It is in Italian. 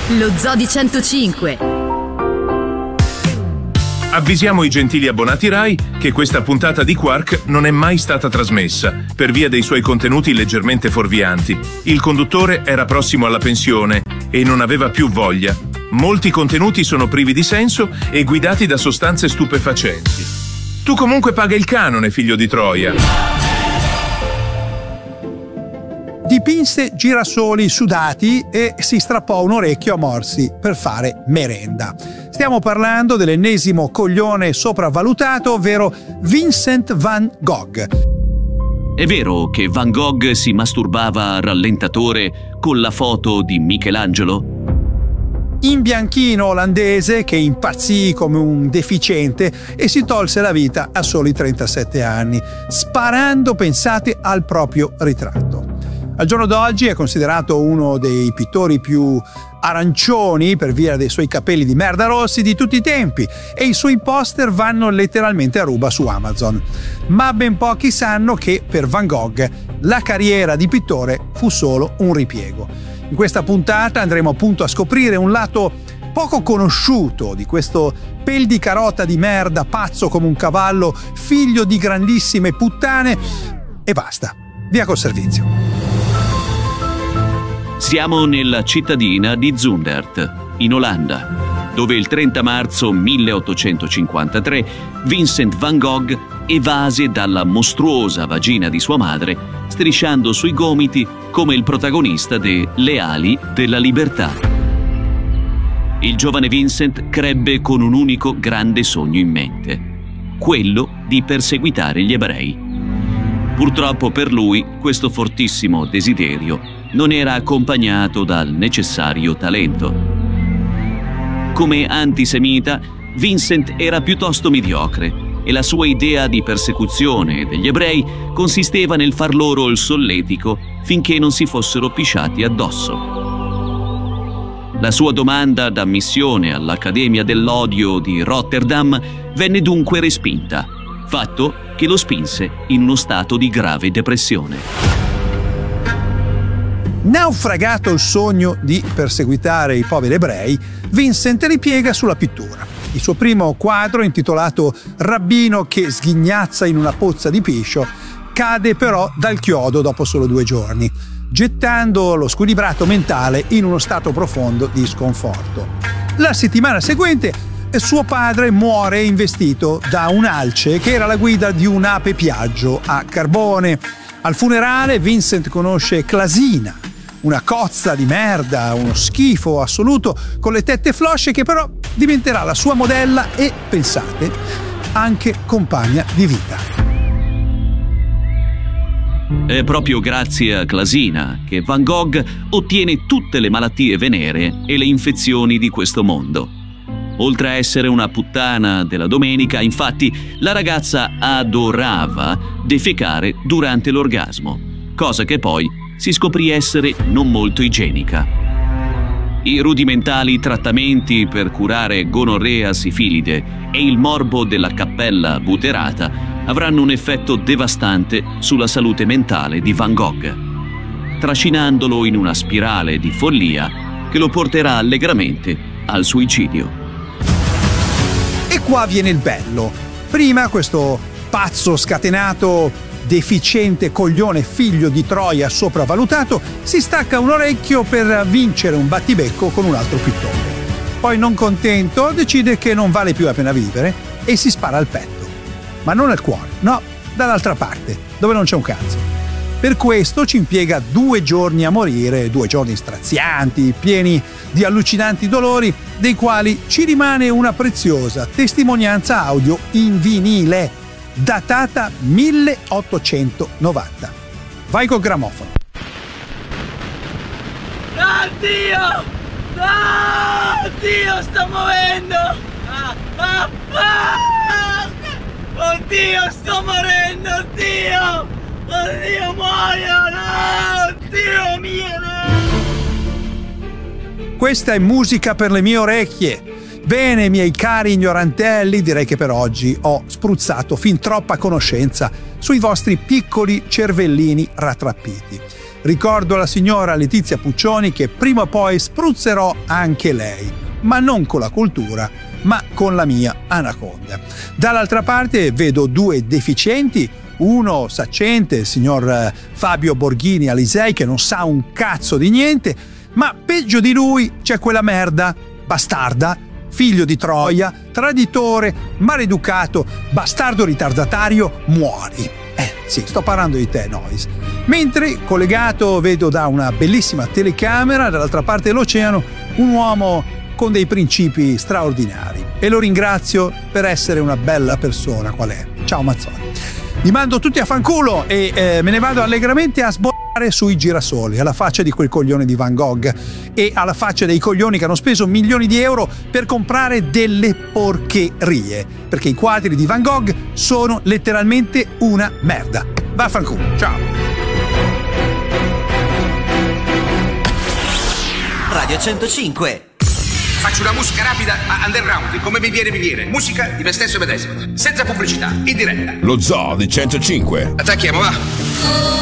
Lo Zoo di 105. Avvisiamo i gentili abbonati Rai che questa puntata di Quark non è mai stata trasmessa per via dei suoi contenuti leggermente fuorvianti. Il conduttore era prossimo alla pensione e non aveva più voglia. Molti contenuti sono privi di senso e guidati da sostanze stupefacenti. Tu comunque paga il canone, figlio di Troia. Dipinse girasoli sudati e si strappò un orecchio a morsi per fare merenda. Stiamo parlando dell'ennesimo coglione sopravvalutato, ovvero Vincent van Gogh. È vero che Van Gogh si masturbava a rallentatore con la foto di Michelangelo? In bianchino olandese che impazzì come un deficiente e si tolse la vita a soli 37 anni, sparando, pensate, al proprio ritratto. Al giorno d'oggi è considerato uno dei pittori più arancioni per via dei suoi capelli di merda rossi di tutti i tempi e i suoi poster vanno letteralmente a ruba su Amazon. Ma ben pochi sanno che per Van Gogh la carriera di pittore fu solo un ripiego. In questa puntata andremo appunto a scoprire un lato poco conosciuto di questo pel di carota di merda, pazzo come un cavallo, figlio di grandissime puttane e basta. Via col servizio. Siamo nella cittadina di Zundert, in Olanda, dove il 30 marzo 1853 Vincent van Gogh evase dalla mostruosa vagina di sua madre, strisciando sui gomiti come il protagonista de Le ali della libertà. Il giovane Vincent crebbe con un unico grande sogno in mente, quello di perseguitare gli ebrei. Purtroppo per lui questo fortissimo desiderio non era accompagnato dal necessario talento. Come antisemita, Vincent era piuttosto mediocre e la sua idea di persecuzione degli ebrei consisteva nel far loro il solletico finché non si fossero pisciati addosso. La sua domanda d'ammissione all'Accademia dell'Odio di Rotterdam venne dunque respinta, fatto che lo spinse in uno stato di grave depressione. Naufragato il sogno di perseguitare i poveri ebrei, Vincent ripiega sulla pittura. Il suo primo quadro, intitolato Rabbino che sghignazza in una pozza di piscio, cade però dal chiodo dopo solo 2 giorni, gettando lo squilibrato mentale in uno stato profondo di sconforto. La settimana seguente suo padre muore investito da un'alce che era la guida di un'ape Piaggio a carbone. Al funerale Vincent conosce Clasina, una cozza di merda, uno schifo assoluto con le tette flosce che però diventerà la sua modella e, pensate, anche compagna di vita. È proprio grazie a Clasina che Van Gogh ottiene tutte le malattie venere e le infezioni di questo mondo. Oltre a essere una puttana della domenica, infatti, la ragazza adorava defecare durante l'orgasmo, cosa che poi si scoprì essere non molto igienica. I rudimentali trattamenti per curare gonorrea sifilide e il morbo della cappella buterata avranno un effetto devastante sulla salute mentale di Van Gogh, trascinandolo in una spirale di follia che lo porterà allegramente al suicidio. E qua viene il bello. Prima questo pazzo scatenato, deficiente coglione figlio di Troia sopravvalutato si stacca un orecchio per vincere un battibecco con un altro pittore. Poi, non contento, decide che non vale più la pena vivere e si spara al petto. Ma non al cuore, no, dall'altra parte, dove non c'è un cazzo. Per questo ci impiega 2 giorni a morire, 2 giorni strazianti, pieni di allucinanti dolori, dei quali ci rimane una preziosa testimonianza audio in vinile, datata 1890. Vai col grammofono. Oddio! Oddio, sto muovendo! Oddio, sto morendo! Oddio! Oddio, muoio! No! Oddio mio! No! Questa è musica per le mie orecchie. Bene, miei cari ignorantelli, direi che per oggi ho spruzzato fin troppa conoscenza sui vostri piccoli cervellini rattrappiti. Ricordo alla signora Letizia Puccioni che prima o poi spruzzerò anche lei, ma non con la cultura, ma con la mia anaconda. Dall'altra parte vedo due deficienti, uno saccente, il signor Fabio Borghini Alisei, che non sa un cazzo di niente, ma peggio di lui c'è quella merda, bastarda, figlio di Troia, traditore, maleducato, bastardo ritardatario, muori. Sì, sto parlando di te, Nois. Mentre collegato vedo da una bellissima telecamera dall'altra parte dell'oceano un uomo con dei principi straordinari e lo ringrazio per essere una bella persona qual è. Ciao Mazzoni. Vi mando tutti a fanculo e me ne vado allegramente a sborrare sui girasoli, alla faccia di quel coglione di Van Gogh e alla faccia dei coglioni che hanno speso milioni di euro per comprare delle porcherie, perché i quadri di Van Gogh sono letteralmente una merda. Vaffanculo, ciao. Radio 105. Faccio una musica rapida a underground, come mi viene. Musica di me stesso e medesimo, senza pubblicità, in diretta. Lo Zoo di 105. Attacchiamo, va.